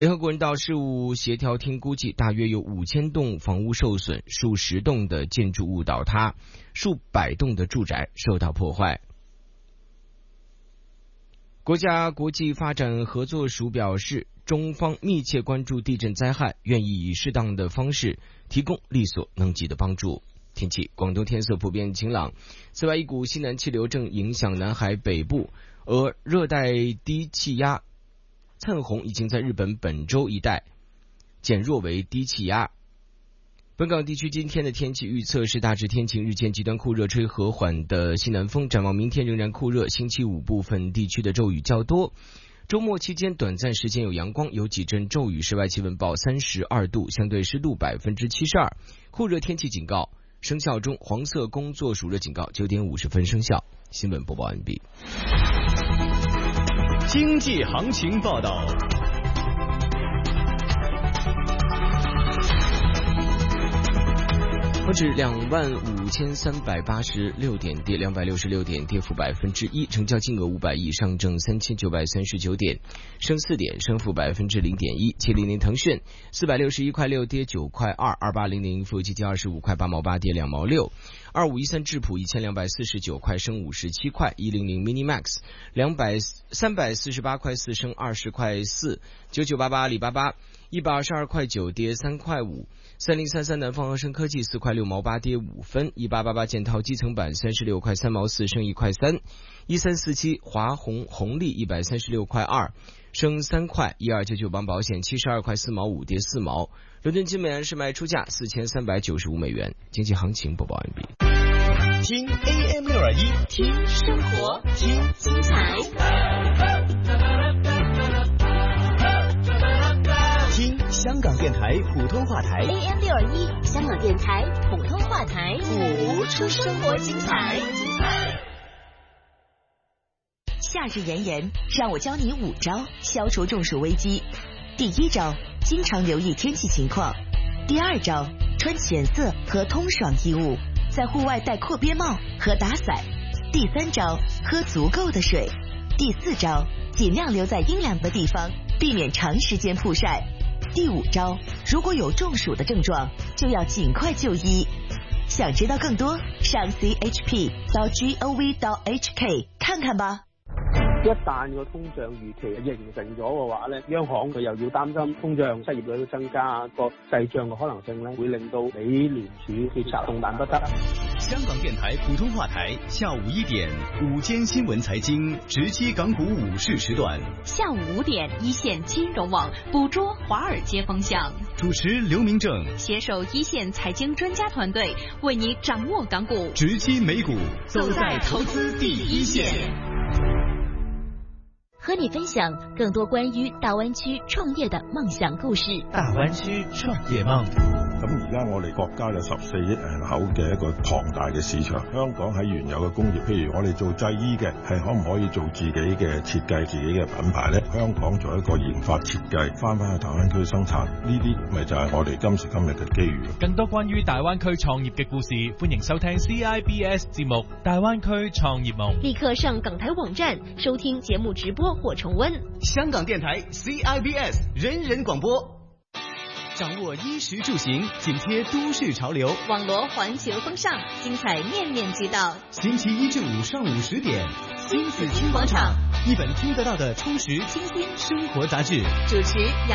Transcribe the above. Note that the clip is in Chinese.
联合国人道事务协调厅估计，大约有5000栋房屋受损，数十栋的建筑物倒塌，数百栋的住宅受到破坏。国家国际发展合作署表示，中方密切关注地震灾害，愿意以适当的方式提供力所能及的帮助。天气，广东天色普遍晴朗。此外，一股西南气流正影响南海北部，而热带低气压粲鸿已经在日本本州一带减弱为低气压。本港地区今天的天气预测是大致天晴，日间极端酷热，吹和缓的西南风。展望明天仍然酷热，星期五部分地区的骤雨较多。周末期间短暂时间有阳光，有几阵骤雨，室外气温报32度，相对湿度72%。酷热天气警告生效中，黄色工作暑热警告9点50分生效。新闻播报完毕。 经济行情报道。 恒指25386点，跌266点，跌幅1%，成交金额500亿，上证3939点，升4点，升幅0.1%。700腾讯461块6，跌9块2；2800富基金25块8毛8，跌2毛6；2513智普1249块，升57块；100 Minimax348块4，升20块4；9988阿里巴巴122块9，跌3块5；3033南方恒生科技4块6毛8，跌5分；1888建滔基层板36块3毛4，升1块3；1347华虹红利136块2，升3块；1299邦保险72块4毛5，跌4毛。伦敦金每安士卖出价4395美元。经济行情播报完毕。 听 AM621， 听生活，听精彩。 听香港电台普通话台 AM621，香港电台普通话台， 谱出生活精彩。 夏日炎炎，让我教你5招消除中暑危机。第1招，经常留意天气情况。第2招，穿浅色和通爽衣物，在户外戴阔边帽和打伞。第3招，喝足够的水。第4招，尽量留在阴凉的地方，避免长时间曝晒。第5招，如果有中暑的症状，就要尽快就醫。想知道更多，上 chp.gov.hk 看看吧。 一旦個通脹預期形成咗嘅話咧，央行佢又要擔心通脹、失業率增加，個滯脹嘅可能性咧，會令到美聯儲決策動彈不得。 香港電台普通話台下午1點午間新聞財經直擊港股午市時段， 下午5點一線金融網捕捉華爾街風向， 主持劉明正攜手一線財經專家團隊，為你掌握港股， 直擊美股， 走在投資第一線。和你分享更多關於大灣區創業的夢想故事。 大灣區創業夢。 咁而家我哋國家有14億人口嘅一個龐大嘅市場，香港喺原有嘅工業，譬如我哋做製衣嘅，係可唔可以做自己嘅設計、自己嘅品牌呢？香港做一個研發設計，翻去大灣區生產，呢啲咪就係我哋今時今日嘅機遇。 更多關於大灣區創業嘅故事，歡迎收聽 CIBS 節目《大灣區創業夢》。 立刻上港台網站收聽節目直播或重溫。 香港電台 CIBS 人人廣播。掌握衣食住行，緊貼都市潮流， 網羅環球風尚，精彩面面俱到。 星期1至5上午10點， 新紫荊廣場， 一本聽得到的充實清新生活雜誌。 主持